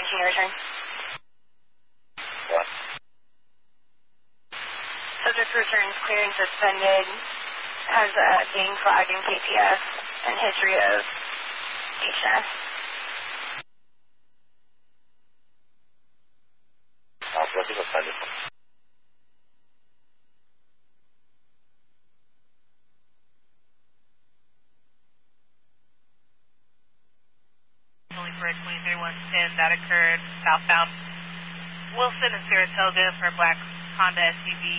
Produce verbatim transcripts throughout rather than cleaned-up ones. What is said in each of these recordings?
your return. What? Subject returns clearing suspended, has a gang flag and K P S, and history of H S. Uh, what is suspended? For twenty-three one ten, that occurred southbound Wilson and Saratoga for a black Honda S U V.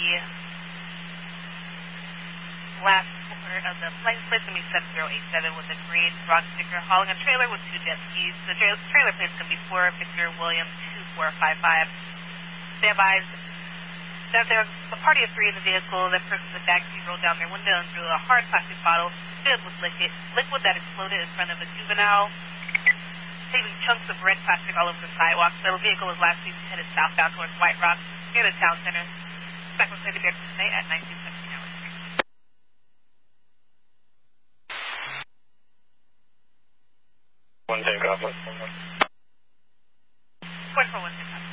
Last quarter of the plate plate is going to be seven zero eight seven with a green rock sticker hauling a trailer with two jet skis. The tra trailer plate is going to be four Victor Williams two four five five. They advised that there was a party of three in the vehicle. That person in the backseat rolled down their window and drew a hard plastic bottle filled with liquid, liquid that exploded in front of a juvenile, leaving chunks of red plastic all over the sidewalk. The vehicle was last seen headed southbound towards White Rock near the town center. Back was said to be tonight at nineteen seventeen hours. One ten copy. Point for one ten copy.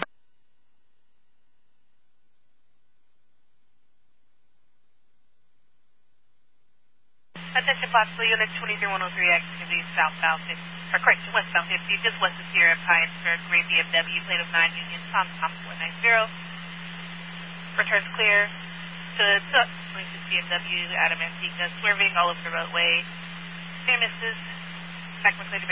Attention possible unit twenty-three one oh three activity southbound fifty, or correction, westbound fifty, just west of Sierra Pines for a gray B M W, plate of nine Union, Tom Tom four nine zero. Returns clear to twenty-six B M W, Adam Antica, swerving all over the roadway. Near misses, back